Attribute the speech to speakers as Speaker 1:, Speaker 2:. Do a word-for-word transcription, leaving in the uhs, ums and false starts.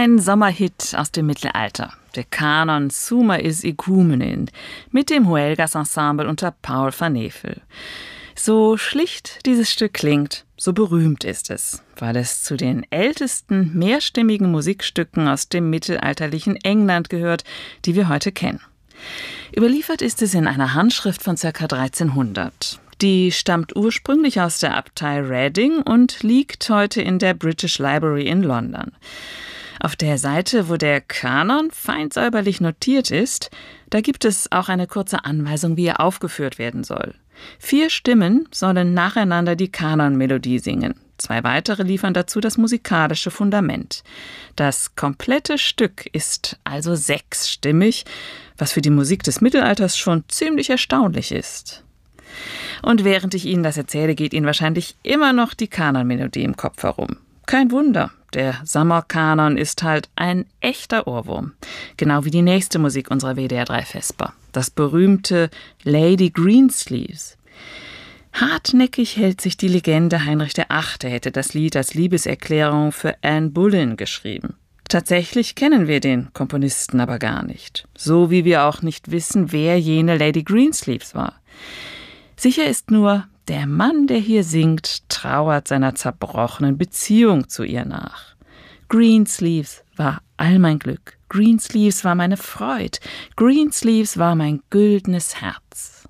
Speaker 1: Ein Sommerhit aus dem Mittelalter. Der Kanon Summa is Igumenin mit dem Huelgas Ensemble unter Paul van Nevel. So schlicht dieses Stück klingt, so berühmt ist es, weil es zu den ältesten mehrstimmigen Musikstücken aus dem mittelalterlichen England gehört, die wir heute kennen. Überliefert ist es in einer Handschrift von ca. dreizehnhundert. Die stammt ursprünglich aus der Abtei Reading und liegt heute in der British Library in London. Auf der Seite, wo der Kanon fein säuberlich notiert ist, da gibt es auch eine kurze Anweisung, wie er aufgeführt werden soll. Vier Stimmen sollen nacheinander die Kanonmelodie singen. Zwei weitere liefern dazu das musikalische Fundament. Das komplette Stück ist also sechsstimmig, was für die Musik des Mittelalters schon ziemlich erstaunlich ist. Und während ich Ihnen das erzähle, geht Ihnen wahrscheinlich immer noch die Kanonmelodie im Kopf herum. Kein Wunder, der Sommerkanon ist halt ein echter Ohrwurm. Genau wie die nächste Musik unserer W D R drei Vesper. Das berühmte Lady Greensleeves. Hartnäckig hält sich die Legende, Heinrich der Achte hätte das Lied als Liebeserklärung für Anne Boleyn geschrieben. Tatsächlich kennen wir den Komponisten aber gar nicht. So wie wir auch nicht wissen, wer jene Lady Greensleeves war. Sicher ist nur, der Mann, der hier singt, trauert seiner zerbrochenen Beziehung zu ihr nach. Greensleeves war all mein Glück. Greensleeves war meine Freud. Greensleeves war mein güldnes Herz.